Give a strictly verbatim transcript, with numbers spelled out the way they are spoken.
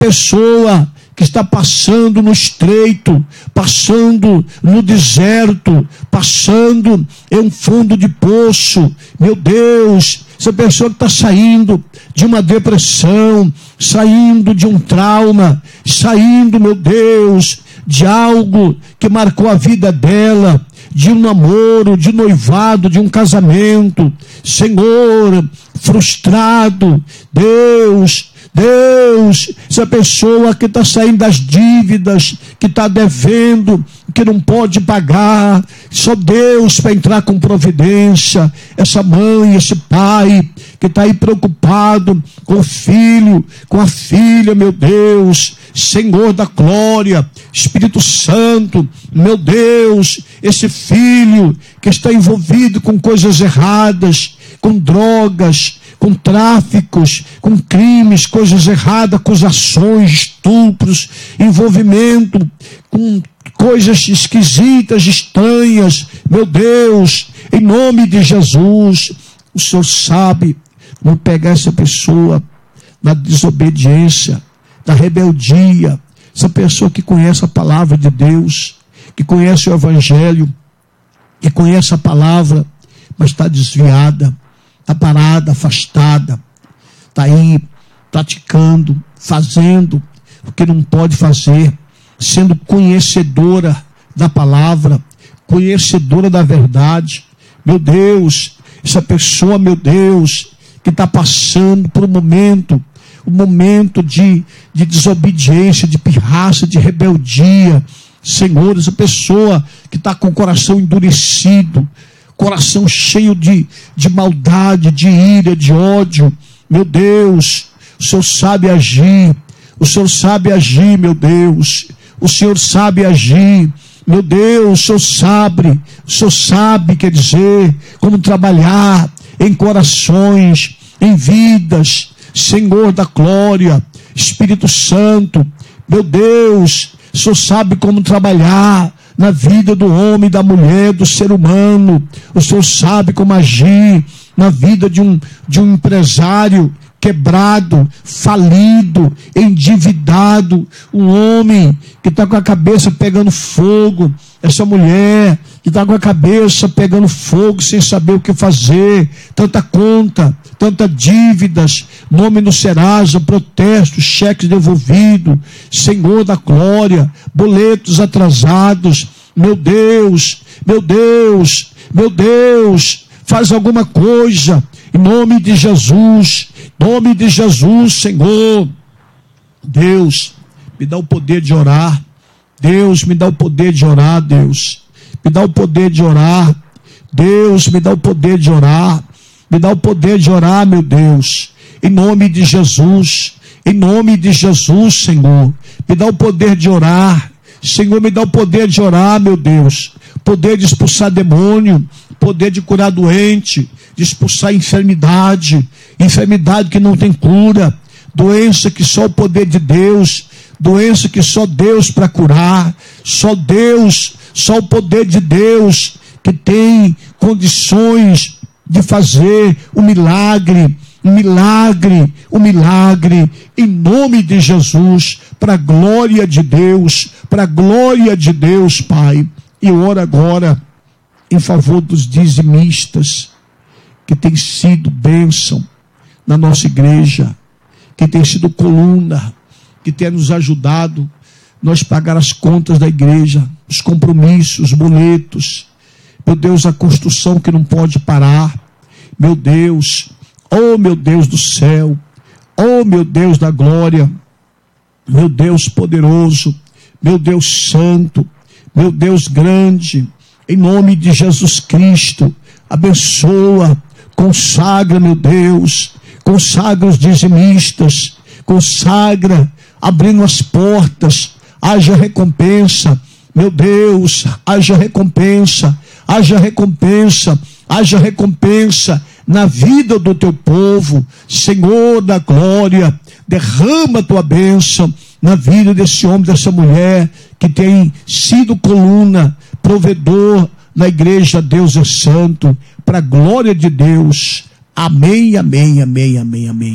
pessoa que está passando no estreito, passando no deserto, passando em um fundo de poço, meu Deus, essa pessoa que está saindo de uma depressão, saindo de um trauma, saindo, meu Deus, de algo que marcou a vida dela, de um namoro, de noivado, de um casamento, Senhor, frustrado, Deus, Deus, essa pessoa que está saindo das dívidas, que está devendo, que não pode pagar, só Deus para entrar com providência, essa mãe, esse pai, que está aí preocupado com o filho, com a filha, meu Deus, Senhor da glória, Espírito Santo, meu Deus, esse filho que está envolvido com coisas erradas, com drogas, com tráficos, com crimes, coisas erradas, acusações, estupros, envolvimento com coisas esquisitas, estranhas, meu Deus, em nome de Jesus, o Senhor sabe como pegar essa pessoa na desobediência, na rebeldia, essa pessoa que conhece a palavra de Deus, que conhece o Evangelho, que conhece a palavra, mas está desviada, está parada, afastada, está aí praticando, fazendo o que não pode fazer, sendo conhecedora da palavra, conhecedora da verdade. Meu Deus, essa pessoa, meu Deus, que está passando por um momento, um momento de, de desobediência, de pirraça, de rebeldia, Senhor, essa pessoa que está com o coração endurecido, coração cheio de, de maldade, de ira, de ódio, meu Deus, o Senhor sabe agir, o Senhor sabe agir, meu Deus, o Senhor sabe agir, meu Deus, o Senhor sabe, o Senhor sabe, quer dizer, como trabalhar em corações, em vidas, Senhor da glória, Espírito Santo, meu Deus, o Senhor sabe como trabalhar na vida do homem, da mulher, do ser humano, o Senhor sabe como agir na vida de um, de um empresário quebrado, falido, endividado, um homem que está com a cabeça pegando fogo, essa mulher que está com a cabeça pegando fogo sem saber o que fazer, tanta conta, tanta dívidas, nome no Serasa, protestos, cheques devolvidos, Senhor da glória, boletos atrasados, meu Deus, meu Deus, meu Deus, faz alguma coisa, em nome de Jesus, em nome de Jesus, Senhor. Deus, me dá o poder de orar, Deus, me dá o poder de orar, Deus, me dá o poder de orar, Deus, me dá o poder de orar, me dá o poder de orar, meu Deus, em nome de Jesus, em nome de Jesus, Senhor, me dá o poder de orar, Senhor, me dá o poder de orar, meu Deus, poder de expulsar demônio, poder de curar doente, de expulsar enfermidade, enfermidade que não tem cura, doença que só o poder de Deus, doença que só Deus para curar, só Deus, só o poder de Deus que tem condições de fazer o milagre, um milagre, um milagre, em nome de Jesus, para a glória de Deus, para a glória de Deus, Pai. E eu oro agora em favor dos dizimistas, que tem sido bênção na nossa igreja, que tem sido coluna, que tem nos ajudado nós pagar as contas da igreja, os compromissos, os boletos, meu Deus, a construção que não pode parar, meu Deus, oh meu Deus do céu, oh meu Deus da glória, meu Deus poderoso, meu Deus santo, meu Deus grande, em nome de Jesus Cristo, abençoa, consagra, meu Deus, consagra os dizimistas, consagra, abrindo as portas, haja recompensa, meu Deus, haja recompensa, haja recompensa, haja recompensa na vida do teu povo, Senhor da glória, derrama a tua bênção na vida desse homem, dessa mulher, que tem sido coluna, provedor na igreja. Deus é santo, para a glória de Deus, amém, amém, amém, amém, amém.